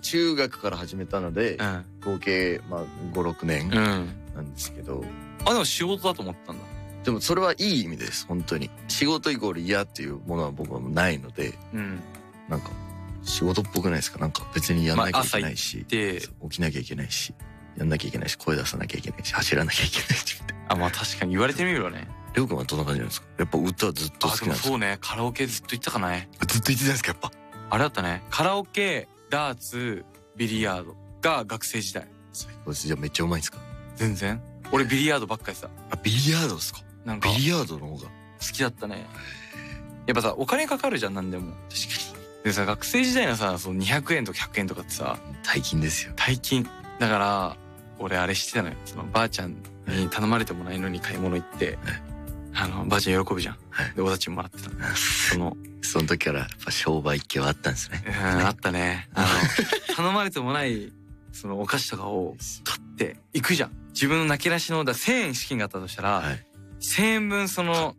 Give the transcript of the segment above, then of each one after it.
中学から始めたので、合計まあ5、6年なんですけど、 あ、でも仕事だと思ったんだ。 でもそれはいい意味です。本当に仕事イコール嫌っていうものは僕はもうないので、なんか仕事っぽくないですか？なんか別にやんなきゃいけないし、起きなきゃいけないし、やんなきゃいけないし、声出さなきゃいけないし、走らなきゃいけないし。 あ、まあ確かに言われてみるよね。 りょうくんはどんな感じなんですか？やっぱ歌はずっと好きなんですか？ そうね、カラオケずっと行ったかね。 ずっと行ってたんですか？やっぱあれだったね。カラオケ、ダーツ、ビリヤードが学生時代。 最高です。じゃあめっちゃうまいんですか？ 全然。俺ビリヤードばっかりさ。 あ、ビリヤードですか？ なんかビリヤードの方が好きだったね。やっぱさ、お金かかるじゃん、なんでも。確かに。でさ、学生時代のさ、その200円とか100円とかってさ、 大金ですよ。 大金。だから、俺あれしてたのよ。そのばあちゃんに頼まれてもないのに買い物行って、ばあちゃん喜ぶじゃん。で、おだちもらってた。 その時からやっぱ商売っ気はあったんですね。 あったね。頼まれてもない、そのお菓子とかを買って行くじゃん。自分のなけなしの、1000円資金があったとしたら、1000円分そう、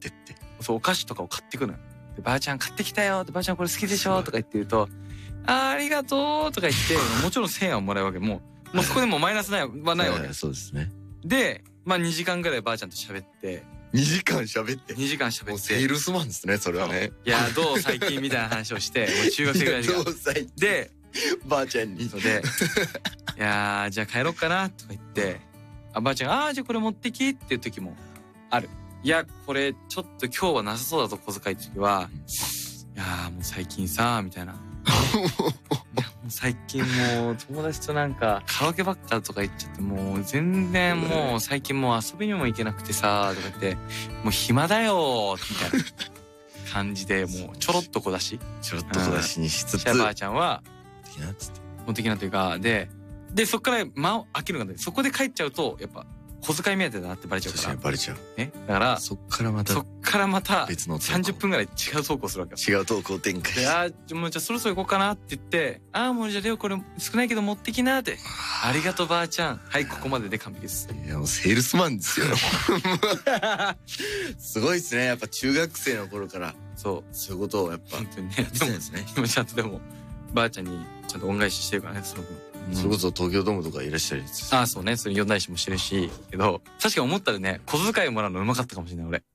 お菓子とかを買ってくのよ。で、ばあちゃん買ってきたよって、ばあちゃんこれ好きでしょとか言って言うと、ありがとうとか言って、もちろん1000円はもらうわけ。もうそこでもうマイナスはないわけ。 そうですね。 で、まあ2時間ぐらいばあちゃんと喋って。 2時間喋って。 2時間喋って。 セールスマンですね、それはね。 いや、どう最近みたいな話をして、もう中学生ぐらいで、 ばあちゃんに。 で、いやー、じゃあ帰ろっかな、とか言って、ばあちゃんが、じゃあこれ持ってきっていう時もある。いや、これちょっと今日はなさそうだと小遣いって時は、いやーもう最近さ、みたいな。最近もう友達となんかカラオケばっかとか言っちゃって、もう全然もう最近もう遊びにも行けなくてさ、とか言って、もう暇だよみたいな感じで、もうちょろっと小出し。 ちょろっと小出しにしつつ。 ばあちゃんは、 持ってきなっつって。 持ってきなというか、で、そっから間を空けるのが、そこで帰っちゃうと、やっぱ、小遣い目当てだなってバレちゃうから。 バレちゃう。 ね。だから、 そっからまた、別の 30分ぐらい違う投稿するわけよ。違う投稿展開。 で、もうじゃあそろそろ行こうかなって言って、もうじゃあレオこれ少ないけど持ってきなって。ありがとうばあちゃん。はい、ここまでで完璧です。 いや、もうセールスマンですよ。すごいですね。やっぱ中学生の頃から。そういうことをやっぱ。 本当にね。でもちゃんとでも、ばあちゃんにちゃんと恩返ししてるからね、その分。 それこそ東京ドームとかいらっしゃる。 そうね。それ呼んだりもしてるし、けど、確かに思ったらね、小遣いもらうのうまかったかもしれない、俺。